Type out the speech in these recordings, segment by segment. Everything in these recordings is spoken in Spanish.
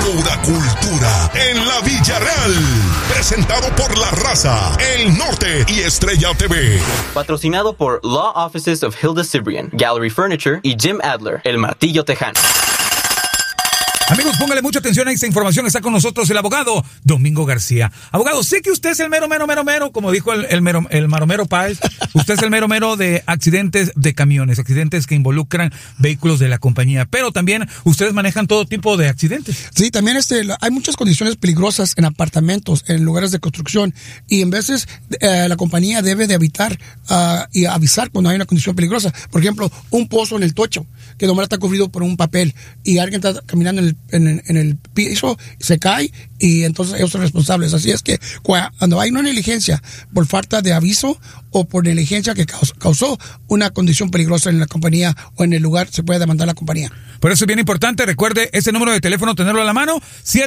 Pura cultura en la Villarreal. Presentado por La Raza, El Norte y Estrella TV. Patrocinado por Law Offices of Hilda Cibrian, Gallery Furniture y Jim Adler, El Martillo Tejano. Amigos, póngale mucha atención a esta información. Está con nosotros el abogado Domingo García. Abogado, sé que usted es el mero, como dijo el Maromero Páez. Usted es el mero de accidentes de camiones, accidentes que involucran vehículos de la compañía. Pero también ustedes manejan todo tipo de accidentes. Sí, también hay muchas condiciones peligrosas en apartamentos, en lugares de construcción. Y en veces la compañía debe de evitar y avisar cuando hay una condición peligrosa. Por ejemplo, un pozo en el techo que nomás está cubrido por un papel y alguien está caminando en el piso, se cae y entonces ellos son responsables. Así es que cuando hay una negligencia por falta de aviso o por negligencia que causó una condición peligrosa en la compañía o en el lugar, se puede demandar a la compañía. Por eso es bien importante, recuerde ese número de teléfono, tenerlo a la mano,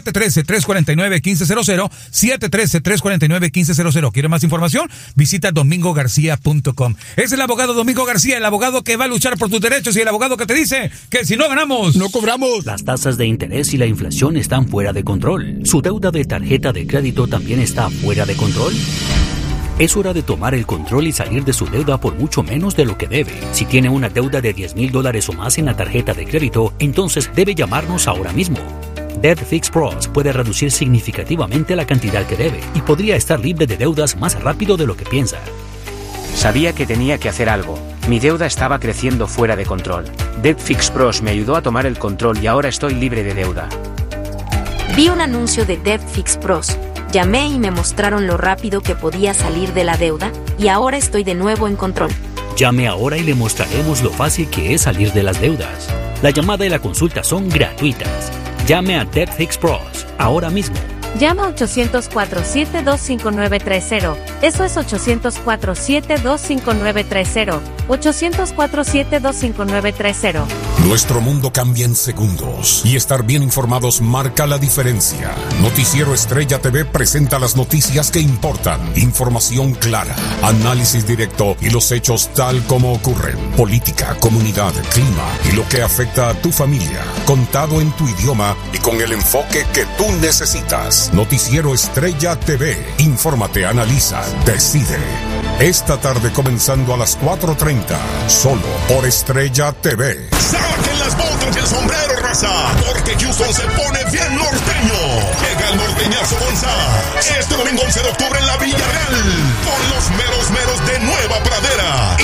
713-349-1500, 713-349-1500. ¿Quiere más información? Visita domingogarcia.com. Es el abogado Domingo García, el abogado que va a luchar por tus derechos y el abogado que te dice que si no ganamos, no cobramos. Las tasas de interés y la inflación están fuera de control. ¿Su deuda de tarjeta de crédito también está fuera de control? Es hora de tomar el control y salir de su deuda por mucho menos de lo que debe. Si tiene una deuda de $10,000 o más en la tarjeta de crédito, entonces debe llamarnos ahora mismo. Debt Fix Pros puede reducir significativamente la cantidad que debe y podría estar libre de deudas más rápido de lo que piensa. Sabía que tenía que hacer algo. Mi deuda estaba creciendo fuera de control. Debt Fix Pros me ayudó a tomar el control y ahora estoy libre de deuda. Vi un anuncio de Debt Fix Pros. Llamé y me mostraron lo rápido que podía salir de la deuda y ahora estoy de nuevo en control. Llame ahora y le mostraremos lo fácil que es salir de las deudas. La llamada y la consulta son gratuitas. Llame a Debt Fix Pros ahora mismo. Llama 800-472-5930. Eso es 800-472-5930. 800-472-5930. Nuestro mundo cambia en segundos y estar bien informados marca la diferencia. Noticiero Estrella TV presenta las noticias que importan. Información clara, análisis directo y los hechos tal como ocurren. Política, comunidad, clima y lo que afecta a tu familia. Contado en tu idioma y con el enfoque que tú necesitas. Noticiero Estrella TV. Infórmate, analiza, decide. Esta tarde comenzando a las 4:30. Solo por Estrella TV. ¡Saquen las botas y el sombrero, raza! Porque Houston se pone bien norteño. Llega el norteñazo Gonzá. Este domingo 11 de octubre en la Villarreal. Con los meros de Nueva Pradera.